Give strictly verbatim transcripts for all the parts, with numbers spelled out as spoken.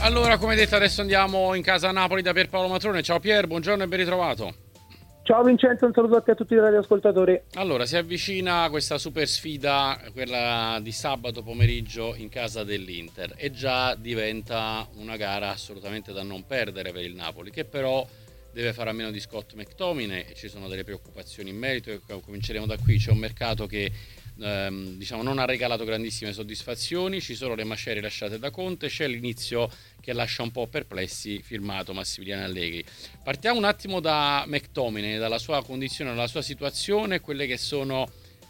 Allora, come detto, adesso andiamo in casa a Napoli da Pierpaolo Matrone. Ciao Pier, buongiorno e ben ritrovato. Ciao Vincenzo, un saluto a te e a tutti i radioascoltatori. Allora, si avvicina questa super sfida, quella di sabato pomeriggio in casa dell'Inter, e già diventa una gara assolutamente da non perdere per il Napoli, che però deve fare a meno di Scott McTominay e ci sono delle preoccupazioni in merito e cominceremo da qui. C'è un mercato che ehm, diciamo non ha regalato grandissime soddisfazioni, ci sono le macerie lasciate da Conte, c'è l'inizio che lascia un po' perplessi, firmato Massimiliano Allegri. Partiamo un attimo da McTominay, dalla sua condizione, dalla sua situazione, quelle che sono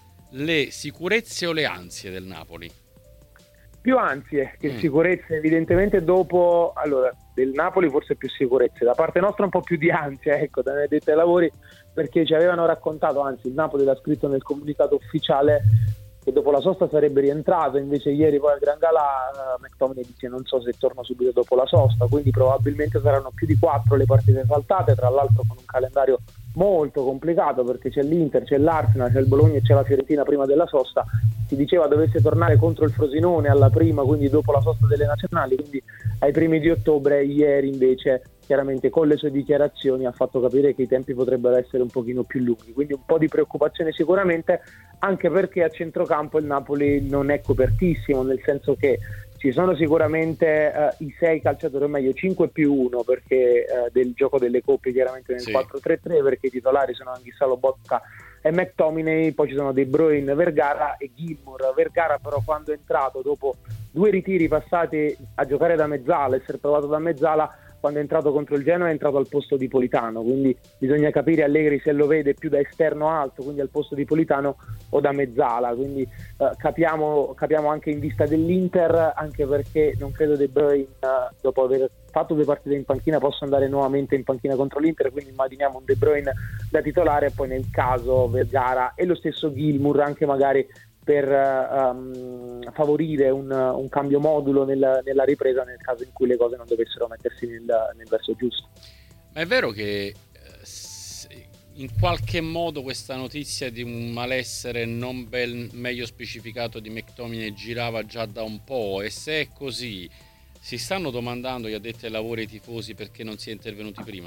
le sicurezze o le ansie del Napoli. Più ansie che Mm. sicurezze, evidentemente dopo, allora, del Napoli forse più sicurezze, da parte nostra un po' più di ansia, ecco, da addetti ai lavori, perché ci avevano raccontato, anzi il Napoli l'ha scritto nel comunicato ufficiale, che dopo la sosta sarebbe rientrato, invece ieri poi al Gran Galà uh, McTominay dice non so se torno subito dopo la sosta, quindi probabilmente saranno più di quattro le partite saltate, tra l'altro con un calendario molto complicato perché c'è l'Inter, c'è l'Arsenal, c'è il Bologna e c'è la Fiorentina prima della sosta. Si diceva dovesse tornare contro il Frosinone alla prima, quindi dopo la sosta delle nazionali, quindi ai primi di ottobre. Ieri invece chiaramente con le sue dichiarazioni ha fatto capire che i tempi potrebbero essere un pochino più lunghi, quindi un po' di preoccupazione sicuramente, anche perché a centrocampo il Napoli non è copertissimo, nel senso che ci sono sicuramente uh, i sei calciatori, o meglio cinque più uno, perché uh, del gioco delle coppie chiaramente nel Sì. quattro tre tre, perché i titolari sono Anguissa, Lobotka e McTominay, poi ci sono De Bruyne, Vergara e Gilmour. Vergara però quando è entrato dopo due ritiri passati a giocare da mezzala, essere provato da mezzala, quando è entrato contro il Genoa è entrato al posto di Politano, quindi bisogna capire Allegri se lo vede più da esterno alto, quindi al posto di Politano, o da mezzala, quindi eh, capiamo, capiamo anche in vista dell'Inter, anche perché non credo De Bruyne, eh, dopo aver fatto due partite in panchina, possa andare nuovamente in panchina contro l'Inter, quindi immaginiamo un De Bruyne da titolare e poi nel caso Vergara e lo stesso Gilmour, anche magari per um, favorire un, un cambio modulo nel, nella ripresa nel caso in cui le cose non dovessero mettersi nel, nel verso giusto. Ma è vero che eh, s- in qualche modo questa notizia di un malessere non ben, meglio specificato di McTominay girava già da un po', e se è così si stanno domandando gli addetti ai lavori e i tifosi perché non si è intervenuti prima?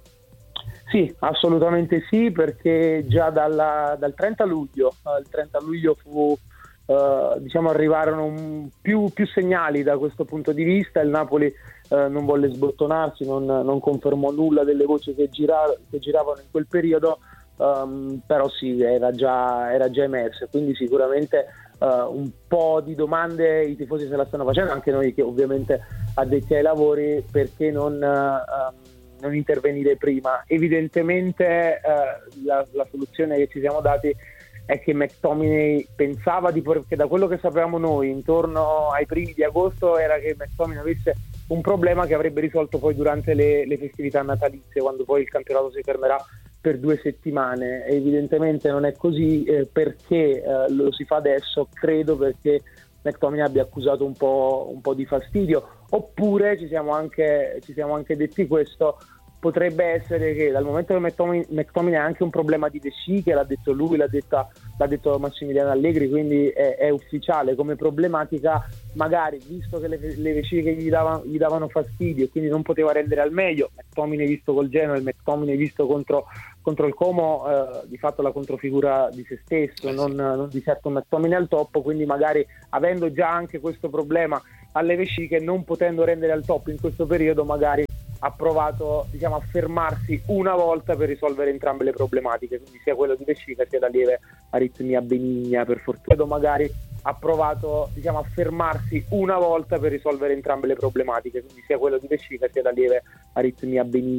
Sì, assolutamente sì, perché già dalla, dal trenta luglio, eh, il trenta luglio fu, eh, diciamo, arrivarono un, più, più segnali da questo punto di vista. Il Napoli eh, non volle sbottonarsi, non, non confermò nulla delle voci che, gira, che giravano in quel periodo, um, però sì, era già, era già emerso, quindi sicuramente uh, un po' di domande i tifosi se la stanno facendo, anche noi che ovviamente addetti ai lavori, perché non... Uh, um, non intervenire prima. Evidentemente eh, la, la soluzione che ci siamo dati è che McTominay pensava di, perché da quello che sapevamo noi intorno ai primi di agosto era che McTominay avesse un problema che avrebbe risolto poi durante le, le festività natalizie, quando poi il campionato si fermerà per due settimane. Evidentemente non è così, eh, perché eh, lo si fa adesso, credo perché McTominay abbia accusato un po', un po' di fastidio, oppure ci siamo anche, ci siamo anche detti questo, potrebbe essere che dal momento che McTominay, McTominay ha anche un problema di vesciche, l'ha detto lui, l'ha, detta, l'ha detto Massimiliano Allegri, quindi è, è ufficiale come problematica, magari visto che le, le vesciche gli davano, gli davano fastidio e quindi non poteva rendere al meglio, McTominay visto col Genoa, il McTominay visto contro, contro il Como, eh, di fatto la controfigura di se stesso, Eh sì. non, non di certo McTominay al top, quindi magari avendo già anche questo problema alle vesciche, non potendo rendere al top in questo periodo, magari ha provato, diciamo, a fermarsi una volta per risolvere entrambe le problematiche, quindi sia quello di vescica sia la lieve aritmia benigna, per fortuna magari ha provato, diciamo, a fermarsi una volta per risolvere entrambe le problematiche, quindi sia quello di vescica sia la lieve aritmia benigna.